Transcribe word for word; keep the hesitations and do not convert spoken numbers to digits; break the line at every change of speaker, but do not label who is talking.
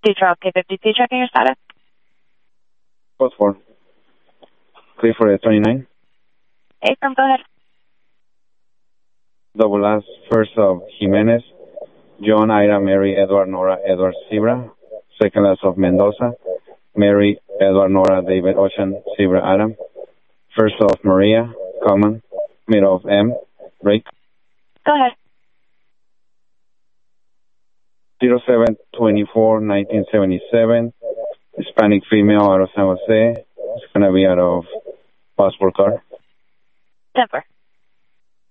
Detroit K fifty-two, checking your status.
Code four. Clear for the twenty-nine.
Hey, firm, go ahead.
Double last, first of Jimenez, John, Ira, Mary, Edward, Nora, Edward, Zebra. Second last of Mendoza, Mary, Edward, Nora, David, Ocean, Zebra, Adam. First of Maria, common. Middle of M, break.
Go ahead.
zero seven twenty-four nineteen seventy-seven, Hispanic female out of San Jose. It's going to be out of passport card.
ten four.